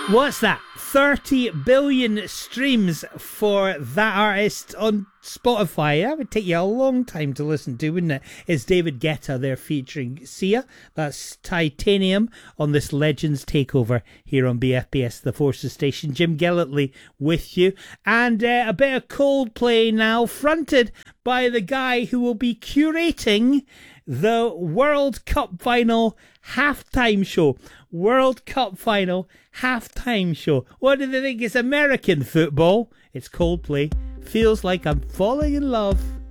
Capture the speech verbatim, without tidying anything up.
What's that? thirty billion streams for that artist on Spotify. That would take you a long time to listen to, wouldn't it? It's David Guetta there featuring Sia. That's Titanium on this Legends Takeover here on B F B S The Forces Station. Jim Gillitley with you. And uh, a bit of Coldplay now, fronted by the guy who will be curating the World Cup final halftime show. World Cup final halftime show. What do they think? It's American football. It's Coldplay. Feels like I'm falling in love.